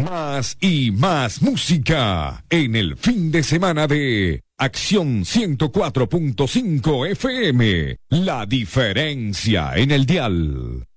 Más y más música en el fin de semana de Acción 104.5 FM. La diferencia en el dial.